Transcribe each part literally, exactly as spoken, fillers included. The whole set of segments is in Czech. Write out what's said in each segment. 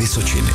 Vysočiny.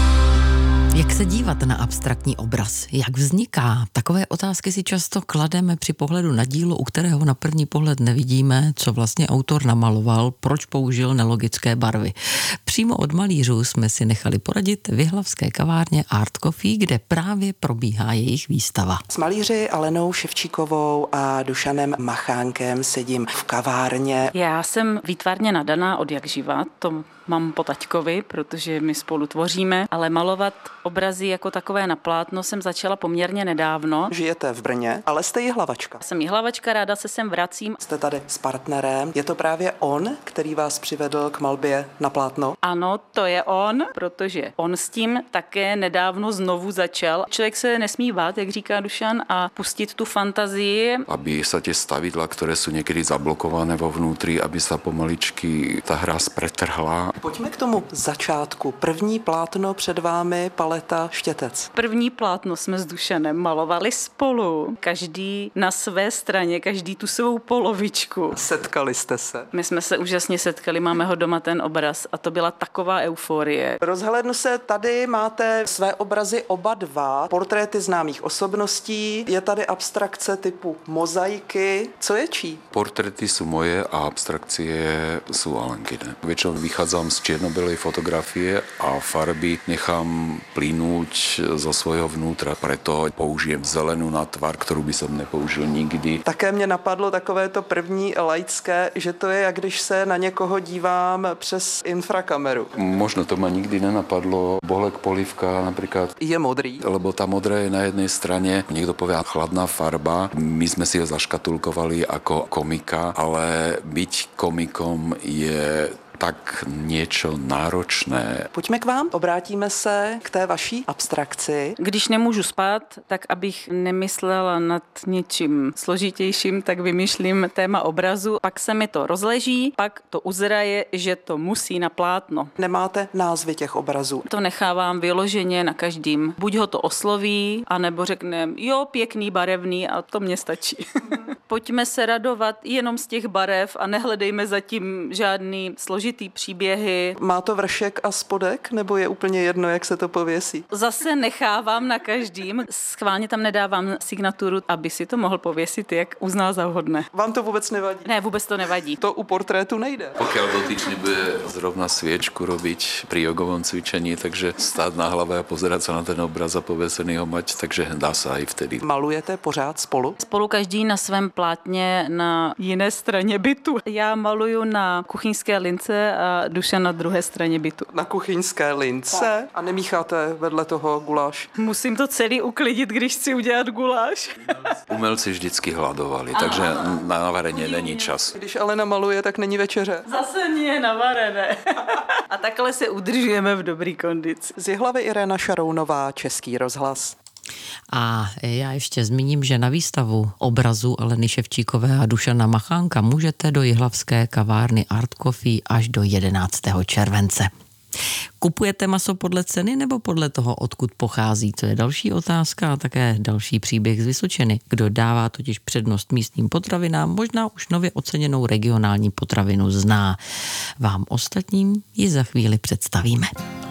Jak se dívat na abstraktní obraz? Jak vzniká? Takové otázky si často klademe při pohledu na dílo, u kterého na první pohled nevidíme, co vlastně autor namaloval, proč použil nelogické barvy. Přímo od malířů jsme si nechali poradit v jihlavské kavárně Art Coffee, kde právě probíhá jejich výstava. S malíři Alenou Ševčíkovou a Dušanem Machánkem sedím v kavárně. Já jsem výtvarně nadaná od jak živa, to mám po taťkovi, protože my spolu tvoříme, ale malovat obrazy jako takové na plátno jsem začala poměrně nedávno. Žijete v Brně, ale jste jihlavačka. Jsem jihlavačka, ráda se sem vracím. Jste tady s partnerem. Je to právě on, který vás přivedl k malbě na plátno? Ano, to je on, protože on s tím také nedávno znovu začal. Člověk se nesmí bát, jak říká Dušan, a pustit tu fantazii. Aby sa tie stavidlá, ktoré sú niekedy zablokované vo vnútri, aby sa pomaličky tá hra spretrhla. Pojďme k tomu začátku. První plátno před vámi, paleta Štětec. První plátno jsme s Dušanem malovali spolu. Každý na své straně, každý tu svou polovičku. Setkali jste se? My jsme se úžasně setkali, máme ho doma ten obraz a to byla taková euforie. Rozhlédnu se, tady máte své obrazy oba dva, portréty známých osobností, je tady abstrakce typu mozaiky. Co je čí? Portréty sú moje a abstrakcie sú Alenkine. Väčšinou vychádzam z čierno-bielej fotografie a farby nechám plynúť zo svojho vnútra, preto použijem zelenú na tvar, ktorú by som nepoužil nikdy. Také mě napadlo takové to první laické, že to je, jak když se na někoho dívám přes infrakameru. Možno to ma nikdy nenapadlo. Bohlek polívka napríklad Je modrý. lebo tá modrá je na jednej strane, niekto povie chladná farba. My sme si ho zaškatulkovali ako komika, ale byť komikom je tak niečo náročné. Pojďme k vám, obrátíme se k té vaší abstrakci. Když nemůžu spát, tak abych nemyslela nad něčím složitějším, tak vymýšlím téma obrazu, pak se mi to rozleží, pak to uzraje, že to musí na plátno. Nemáte názvy těch obrazů. To nechávám vyloženě na každým. Buď ho to osloví, anebo řekne, jo, pěkný, barevný a to mně stačí. Pojďme se radovat jenom z těch barev a nehledejme zatím žádný složitý příběhy. Má to vršek a spodek, nebo je úplně jedno, jak se to pověsí? Zase nechávám na každým. Schválně tam nedávám signaturu, aby si to mohl pověsit, jak uzná za vhodné. Vám to vůbec nevadí? Ne, vůbec to nevadí. To u portrétu nejde. Pokiaľ dotyčný bude zrovna sviečku robiť pri jogovom cvičení, takže stáť na hlave a pozerať sa na ten obraz a povesený ho mať, takže dá sa aj vtedy. Malujete pořád spolu? Spolu každý na svém plátně na jiné straně bytu. Já maluju na kuchyňské lince a Duša na druhé straně bytu. Na kuchyňské lince? A nemícháte vedle toho guláš? Musím to celý uklidit, když chci udělat guláš. Umelci vždycky hladovali, takže na varenie není čas. Když Alena maluje, tak není večeře. Zase nie navarené. A takhle se udržujeme v dobrý kondici. Z Jihlavy Irena Šarounová, Český rozhlas. A já ještě zmíním, že na výstavu obrazu Aleny Ševčíkové a Dušana Machánka můžete do jihlavské kavárny Art Coffee až do jedenáctého července. Kupujete maso podle ceny nebo podle toho, odkud pochází? To je další otázka a také další příběh z Vysočiny. Kdo dává totiž přednost místním potravinám, možná už nově oceněnou regionální potravinu zná. Vám ostatním ji za chvíli představíme.